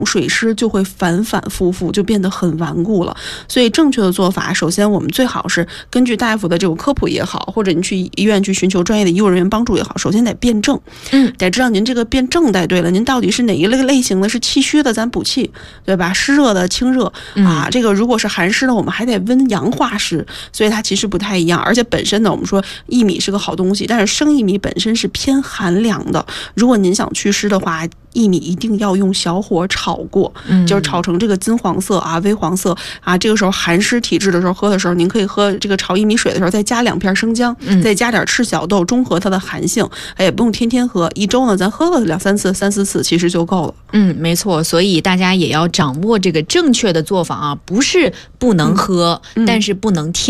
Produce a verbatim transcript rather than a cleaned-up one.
水湿就会反反复复，就变得很顽固了。所以正确的做法，首先我们最好是根据大夫的这种科普也好，或者你去医院去寻求专业的医务人员帮助也好，首先得辩证， 嗯， 得知道您这个辩证带对了，您到底是哪一类类型的，是气虚的咱补气，对吧？湿热的清热啊，这个如果是寒湿的，我们还得温阳化湿，所以它其实不太一样。而且本身呢，我们说薏米是个好东西，但是生薏米本身是偏寒凉的，如果您想祛湿的话，薏米一定要用小火炒过，嗯，就是炒成这个金黄色啊、微黄色啊。这个时候寒湿体质的时候喝的时候，您可以喝这个炒薏米水的时候再加两片生姜，嗯，再加点赤小豆，中和它的寒性。哎，也不用天天喝，一周呢咱喝个两三次、三四次其实就够了。 嗯，没错。所以大家也要掌握这个正确的做法啊，不是不能喝，嗯，但是不能天